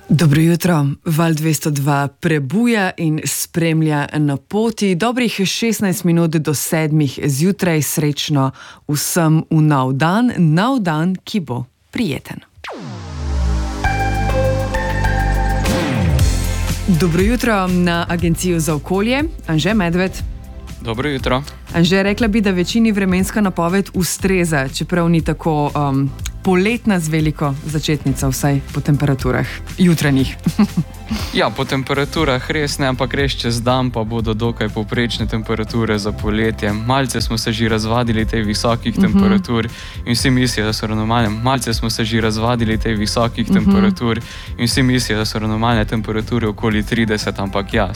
Dobro jutro, Val 202 prebuja in spremlja na poti. Dobrih 16 minut do 7 zjutraj, srečno vsem v nov dan, ki bo prijeten. Dobro jutro na Agencijo za okolje, Anže Medved. Dobro jutro. Anže, rekla bi, da večini vremenska napoved ustreza, čeprav ni tako poletna z veliko začetnico, vsaj po temperaturah jutranjih. Ja, po temperaturah res ne, ampak res čez dan pa bodo dokaj povprečne temperature za poletje. Malce smo se že razvadili tej visokih temperatur in vsi mislijo, da so normalne. Malce smo se že razvadili tej visokih temperatur in vsi mislijo, da so normalne temperature okoli 30, ampak ja,